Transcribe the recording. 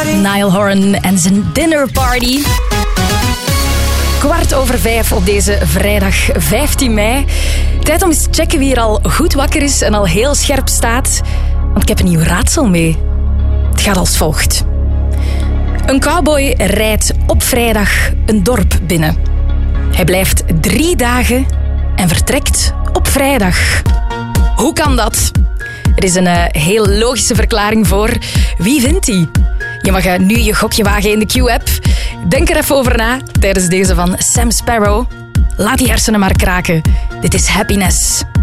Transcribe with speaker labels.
Speaker 1: Niall Horan en zijn Dinner Party. 4:15 op deze vrijdag 15 mei. Tijd om eens te checken wie er al goed wakker is en al heel scherp staat. Want ik heb een nieuw raadsel mee. Het gaat als volgt. Een cowboy rijdt op vrijdag een dorp binnen. Hij blijft 3 dagen en vertrekt op vrijdag. Hoe kan dat? Er is een heel logische verklaring voor. Wie vindt die? Je mag nu je gokje wagen in de Q-app. Denk er even over na tijdens deze van Sam Sparrow. Laat die hersenen maar kraken. Dit is Happiness.